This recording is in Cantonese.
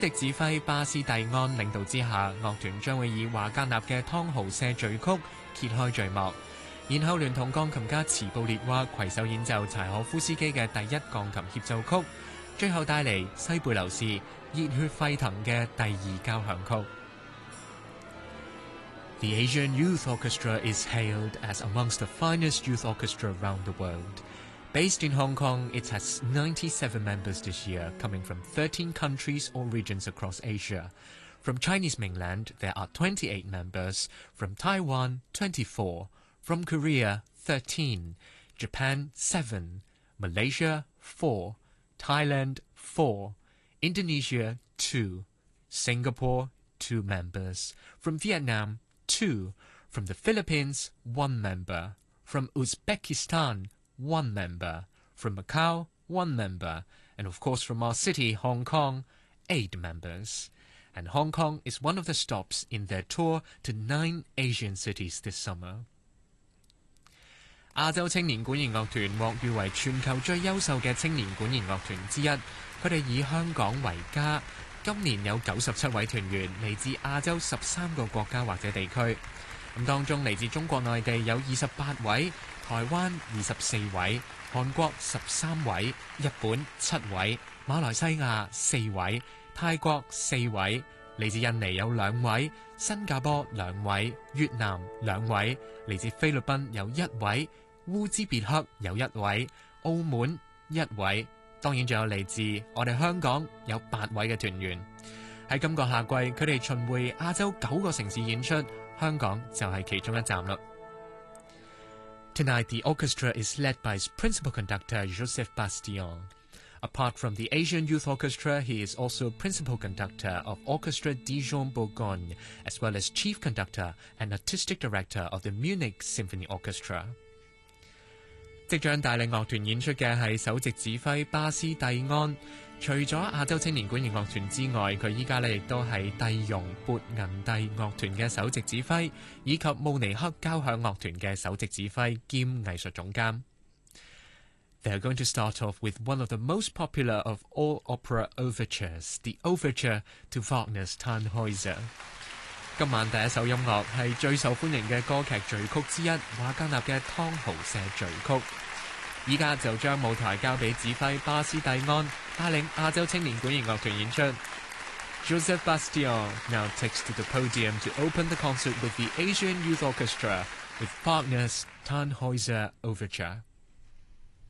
的指揮巴斯蒂安領導之下，樂團將會以華格納嘅湯豪社序曲揭開序幕，然後聯同鋼琴家茨布列娃攜手演奏柴可夫斯基嘅第一鋼琴協奏曲，最後帶嚟西貝流士熱血沸騰嘅第二交響曲。The Asian Youth Orchestra is hailed as amongst the finest youth orchestra around the world. Based in Hong Kong, it has 97 members this year, coming from 13 countries or regions across Asia. From Chinese mainland, there are 28 members. From Taiwan, 24. From Korea, 13. Japan, 7. Malaysia, 4. Thailand, 4. Indonesia, 2. Singapore, 2 members. From Vietnam, 2. From the Philippines, 1 member. From Uzbekistan, 1 member. From Macau, 1 member. And of course from our city, Hong Kong, 8 members. And Hong Kong is one of the stops in their tour to 9 Asian cities this summer. 亞洲青年管弦樂團獲譽為全球最優秀嘅青年管弦樂團之一，佢哋以香港為家，今年有97位團員嚟自亞洲13個國家或者地區。當中嚟自中國內地有28位，台灣24位，韓國13位，日本7位，馬來西亞4位，泰國4位，嚟自印尼有2位，新加坡2位，越南2位，嚟自菲律賓有1位，烏茲別克有1位，澳門1位，當然仲有嚟自我哋香港有8位嘅團員。喺今個夏季，佢哋巡迴亞洲9個城市演出，香港就係其中一站啦。Tonight, the orchestra is led by its principal conductor, Joseph Bastien. Apart from the Asian Youth Orchestra, he is also principal conductor of Orchestra Dijon Bourgogne, as well as chief conductor and artistic director of the Munich Symphony Orchestra. 即將帶領樂團演出嘅係首席指揮巴斯蒂安。除咗亞洲青年管弦樂團之外，佢依家亦都係蒂容撥銀蒂樂團嘅首席指揮，以及慕尼黑交響樂團嘅首席指揮兼藝術總監。They are going to start off with one of the most popular of all opera overtures, the overture to Wagner's Tannhäuser. 今晚第一首音樂係最受歡迎嘅歌劇序曲之一，華格納嘅湯豪社序曲。依家就將舞台交俾指揮巴斯蒂安，帶領亞洲青年管弦樂團演出。Joseph Bastien now takes to the podium to open the concert with the Asian Youth Orchestra with Wagner's Tannhäuser Overture.